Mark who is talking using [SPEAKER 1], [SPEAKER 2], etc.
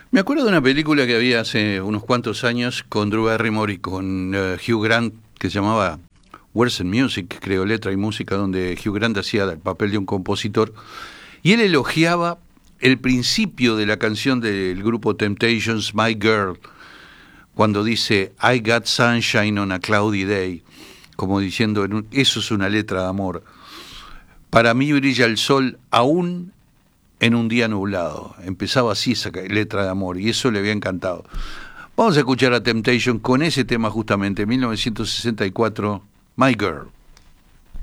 [SPEAKER 1] Me acuerdo de una película que había hace unos cuantos años con Drew Barrymore y con Hugh Grant, que se llamaba Words and Music, creo, letra y música, donde Hugh Grant hacía el papel de un compositor, y él elogiaba el principio de la canción del grupo Temptations, My Girl, cuando dice I got sunshine on a cloudy day, como diciendo, eso es una letra de amor. Para mí brilla el sol aún en un día nublado. Empezaba así esa letra de amor, y eso le había encantado. Vamos a escuchar a Temptation con ese tema justamente, 1964, My Girl.